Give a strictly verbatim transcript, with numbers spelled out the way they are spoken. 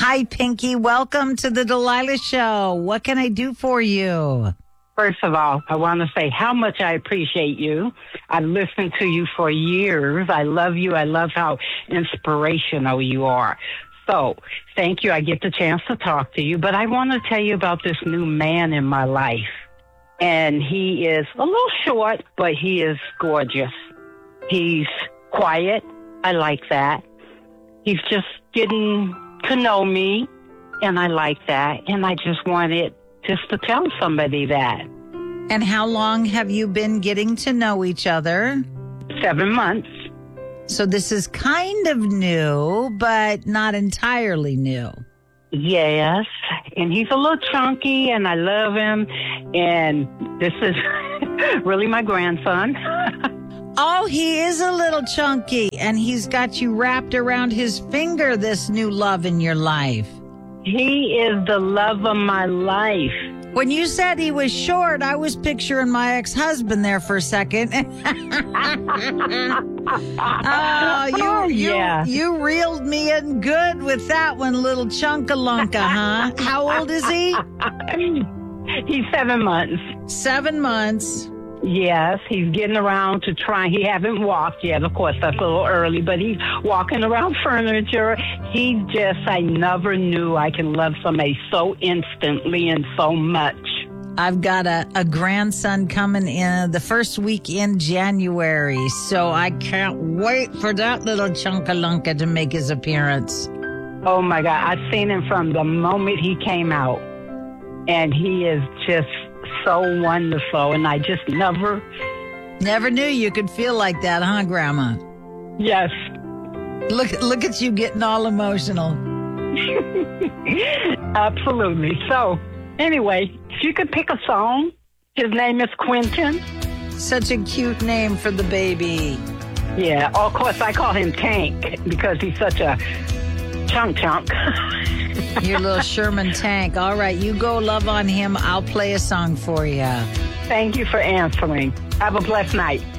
Hi, Pinky. Welcome to the Delilah Show. What can I do for you? First of all, I want to say how much I appreciate you. I've listened to you for years. I love you. I love how inspirational you are. So, thank you. I get the chance to talk to you. But I want to tell you about this new man in my life. And he is a little short, but he is gorgeous. He's quiet. I like that. He's just getting to know me, and I like that. And I just wanted just to tell somebody that. And how long have you been getting to know each other? Seven months. So this is kind of new, but not entirely new. Yes, and he's a little chunky, and I love him. And this is really my grandson. Oh, he is a little chunky, and he's got you wrapped around his finger, this new love in your life. He is the love of my life. When you said he was short, I was picturing my ex-husband there for a second. oh, you, Oh, you, yeah. you reeled me in good with that one, little chunkalunka, huh? How old is he? He's seven months. Seven months. Yes, he's getting around to try. He hasn't walked yet. Of course, that's a little early, but he's walking around furniture. He just, I never knew I can love somebody so instantly and so much. I've got a, a grandson coming in the first week in January, so I can't wait for that little chunkalunka to make his appearance. Oh, my God. I've seen him from the moment he came out, and he is just so wonderful, and I just never... Never knew you could feel like that, huh, Grandma? Yes. Look, look at you getting all emotional. Absolutely. So, anyway, if you could pick a song, his name is Quentin. Such a cute name for the baby. Yeah, of course, I call him Tank because he's such a chunk chunk. Your little Sherman tank. All right, you go love on him. I'll play a song for you. Thank you for answering. Have a blessed night.